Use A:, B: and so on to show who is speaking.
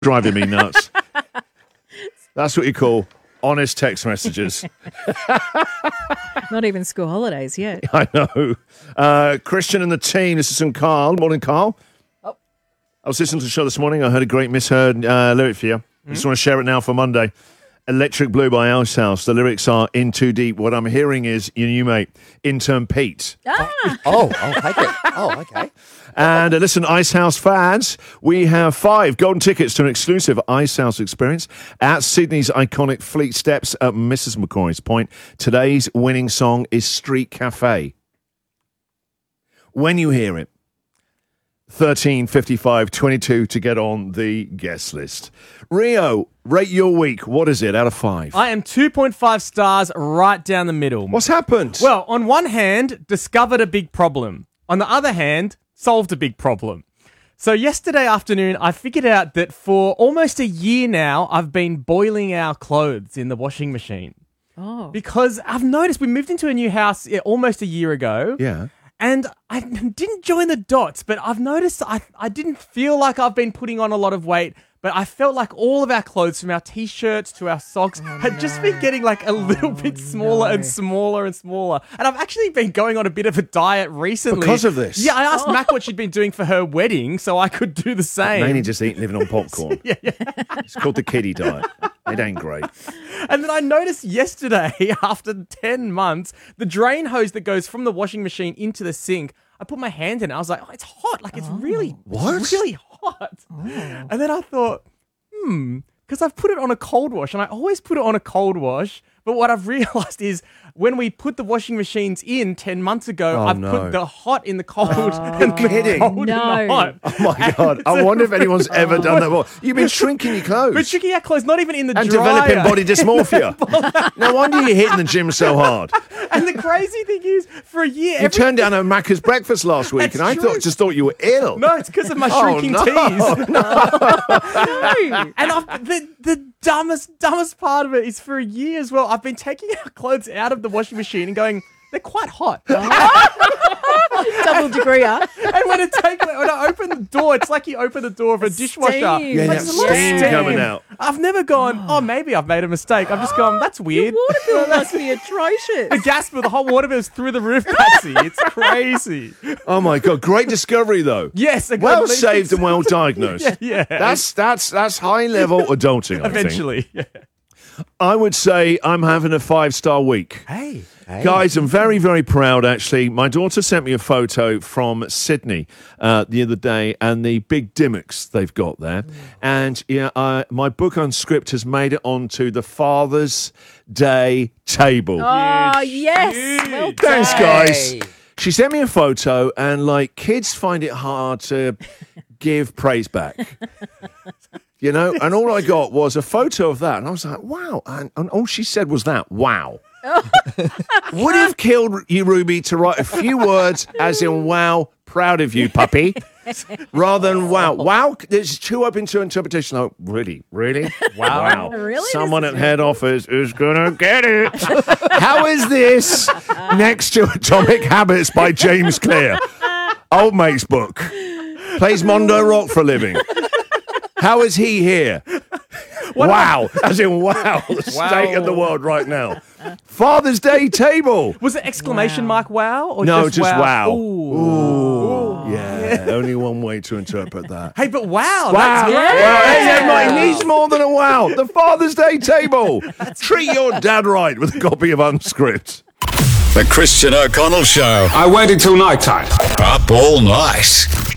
A: driving me nuts. That's what you call honest text messages.
B: Not even school holidays yet.
A: I know. Christian and the team. This is from Carl. Morning, Carl.
C: Oh.
A: I was listening to the show this morning. I heard a great misheard lyric for you. I just want to share it now for Monday. Electric Blue by Ice House. The lyrics are In Too Deep. What I'm hearing is your new mate, intern Pete.
C: Oh, I'll take it. Oh, okay.
A: And listen, Ice House fans, we have 5 golden tickets to an exclusive Ice House experience at Sydney's iconic Fleet Steps at Mrs. McCoy's Point. Today's winning song is Street Cafe. When you hear it, 13 55 22 to get on the guest list. Rio, rate your week. What is it out of 5?
D: I am 2.5 stars right down the middle.
A: What's happened?
D: Well, on one hand, discovered a big problem. On the other hand, solved a big problem. So yesterday afternoon, I figured out that for almost a year now, I've been boiling our clothes in the washing machine.
B: Oh.
D: Because I've noticed we moved into a new house almost a year ago.
A: Yeah.
D: And I didn't join the dots, but I've noticed I didn't feel like I've been putting on a lot of weight, but I felt like all of our clothes, from our T-shirts to our socks, had just been getting like a little bit smaller and smaller and smaller. And I've actually been going on a bit of a diet recently.
A: Because of this?
D: Yeah, I asked Mac what she'd been doing for her wedding so I could do the same.
A: Mainly just living on popcorn. Yeah. It's called the kiddie diet. It ain't great.
D: And then I noticed yesterday, after 10 months, the drain hose that goes from the washing machine into the sink, I put my hand in it. I was like, oh, it's hot. Like, it's really,
A: What?
D: It's really hot. And then I thought, because I've put it on a cold wash, and I always put it on a cold wash. But what I've realized is when we put the washing machines in 10 months ago, I've put the hot in the cold and the
A: kidding.
D: cold in the hot.
A: Oh, my God. I wonder if anyone's ever done that before. You've been shrinking your clothes.
D: But shrinking our clothes, not even in the
A: and
D: dryer.
A: developing body dysmorphia. No wonder you're hitting the gym so hard.
D: And the crazy thing is, for a year...
A: You turned down a Macca's breakfast last week, and I just thought you were ill.
D: No, it's because of my shrinking tees.
B: No.
D: And the dumbest part of it is, for a year as well, I've been taking our clothes out of the washing machine and going, they're quite hot.
B: Double degree, huh?
D: And when I open the door, it's like you open the door of a dishwasher.
B: Steam.
A: Yeah,
D: Like,
A: that
D: there's a lot of
A: steam coming out.
D: I've never gone, maybe I've made a mistake. I've just gone, that's weird.
B: Water bill must be atrocious.
D: The gas bill, the hot water bill is through the roof, Patsy. It's crazy.
A: Oh, my God. Great discovery, though.
D: Yes.
A: Well saved and well diagnosed.
D: Yeah.
A: That's high-level adulting, I think.
D: Eventually. Yeah.
A: I would say I'm having a 5-star week.
D: Hey.
A: Guys, I'm very, very proud, actually. My daughter sent me a photo from Sydney the other day and the big dimmocks they've got there. And my book Unscript has made it onto the Father's Day table.
B: Oh, yes. Well done.
A: Thanks, guys. She sent me a photo, and kids find it hard to give praise back. And all I got was a photo of that. And I was like, wow. And all she said was that, wow. Would have killed you, Ruby, to write a few words as in, wow, proud of you, puppy. Rather than, wow. Wow, there's too open to interpretation. Oh, really? Wow.
B: Really?
A: Someone at head office is going to get it. How is this next to Atomic Habits by James Clear? Old mate's book. Plays Mondo Rock for a living. How is he here? Wow. As in, wow. The state of the world right now. Father's Day table.
D: Was it exclamation mark wow? Or
A: No, just wow.
D: Ooh.
A: Yeah, only one way to interpret that.
D: Hey, but wow.
A: Wow.
D: That's great.
A: Well, he needs more than a wow. The Father's Day table. Treat your dad right with a copy of Unscript.
E: The Christian O'Connell Show.
F: I waited till night time.
E: Up all night.